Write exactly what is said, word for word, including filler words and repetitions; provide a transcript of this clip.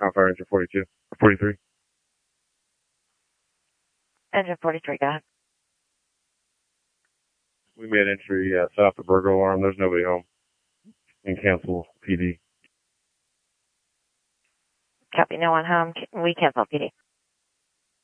on fire, engine forty-two, forty-three. Engine forty-three, go ahead. We made entry uh, south of burglar alarm. There's nobody home. And cancel P D. Copy, no one home. We cancel P D.